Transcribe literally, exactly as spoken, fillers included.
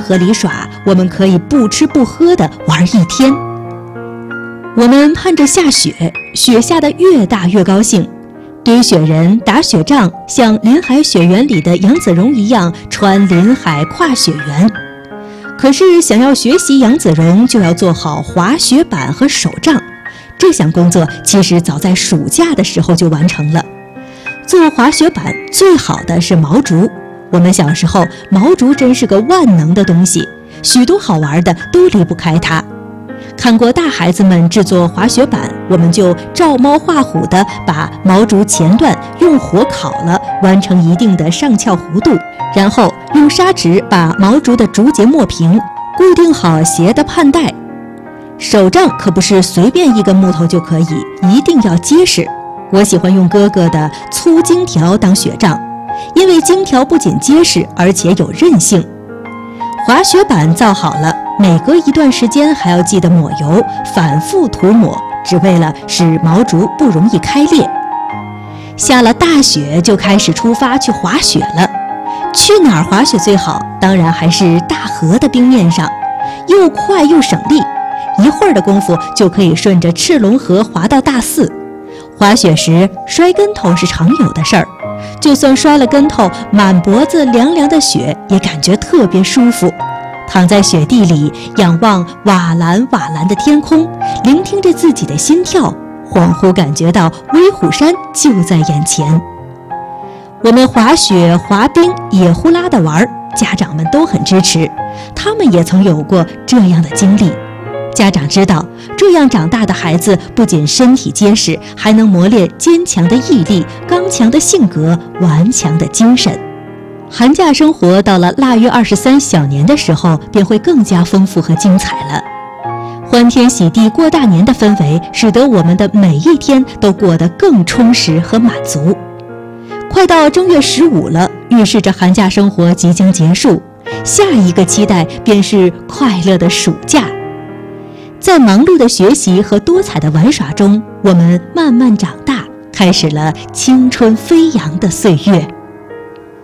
河里耍，我们可以不吃不喝地玩一天。我们盼着下雪，雪下得越大越高兴，堆雪人、打雪仗，像林海雪原里的杨子荣一样穿林海跨雪原。可是想要学习杨子荣，就要做好滑雪板和手杖，这项工作其实早在暑假的时候就完成了。做滑雪板最好的是毛竹，我们小时候毛竹真是个万能的东西，许多好玩的都离不开它。看过大孩子们制作滑雪板，我们就照猫画虎地把毛竹前段用火烤了，完成一定的上翘弧度，然后用砂纸把毛竹的竹节磨平，固定好鞋的盼带。手杖可不是随便一根木头就可以，一定要结实。我喜欢用哥哥的粗荆条当雪杖，因为荆条不仅结实，而且有韧性。滑雪板造好了，每隔一段时间还要记得抹油，反复涂抹，只为了使毛竹不容易开裂。下了大雪就开始出发去滑雪了。去哪儿滑雪最好？当然还是大河的冰面上，又快又省力，一会儿的功夫就可以顺着赤龙河滑到大寺。滑雪时摔跟头是常有的事儿，就算摔了跟头，满脖子凉凉的雪也感觉特别舒服。躺在雪地里，仰望瓦蓝瓦蓝的天空，聆听着自己的心跳，恍惚感觉到威虎山就在眼前。我们滑雪、滑冰、野呼啦的玩，家长们都很支持，他们也曾有过这样的经历。家长知道，这样长大的孩子不仅身体结实，还能磨练坚强的毅力、刚强的性格、顽强的精神。寒假生活到了腊月二十三小年的时候，便会更加丰富和精彩了。欢天喜地过大年的氛围，使得我们的每一天都过得更充实和满足。快到正月十五了，预示着寒假生活即将结束，下一个期待便是快乐的暑假。在忙碌的学习和多彩的玩耍中，我们慢慢长大，开始了青春飞扬的岁月。